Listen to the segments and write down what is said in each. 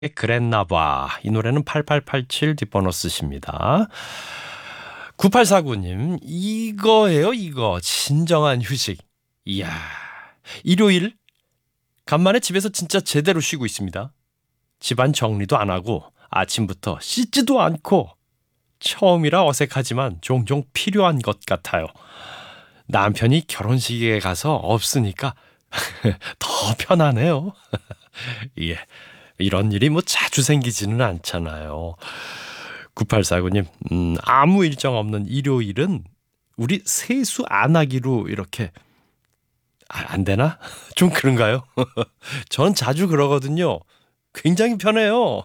그랬나봐. 이 노래는 8887 뒷번호쓰십니다. 9849님, 이거예요, 이거. 진정한 휴식. 이야, 일요일 간만에 집에서 진짜 제대로 쉬고 있습니다. 집안 정리도 안 하고 아침부터 씻지도 않고 처음이라 어색하지만 종종 필요한 것 같아요. 남편이 결혼식에 가서 없으니까 더 편하네요. 예, 이런 일이 뭐 자주 생기지는 않잖아요. 9849님, 아무 일정 없는 일요일은 우리 세수 안 하기로 이렇게 안 되나? 좀 그런가요? 저는 자주 그러거든요. 굉장히 편해요.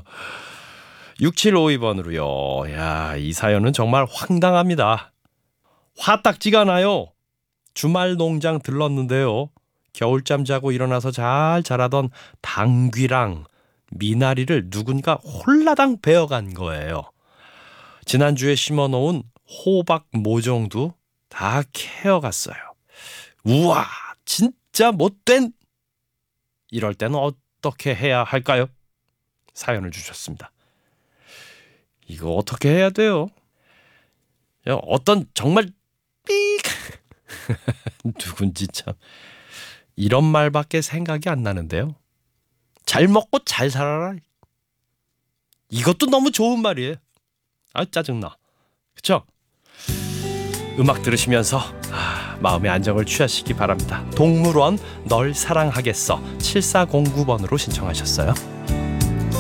6752번으로요. 야, 이 사연은 정말 황당합니다. 화딱지가 나요. 주말 농장 들렀는데요. 겨울잠 자고 일어나서 잘 자라던 당귀랑 미나리를 누군가 홀라당 베어간 거예요. 지난주에 심어놓은 호박 모종도 다 캐어갔어요. 우와, 진짜 못된! 이럴 때는 어떻게 해야 할까요? 사연을 주셨습니다. 이거 어떻게 해야 돼요? 어떤 정말 삑! 누군지 참 이런 말밖에 생각이 안 나는데요. 잘 먹고 잘 살아라. 이것도 너무 좋은 말이에요. 아, 짜증나. 그쵸? 음악 들으시면서 마음의 안정을 취하시기 바랍니다. 동물원 널 사랑하겠어 7409번으로 신청하셨어요.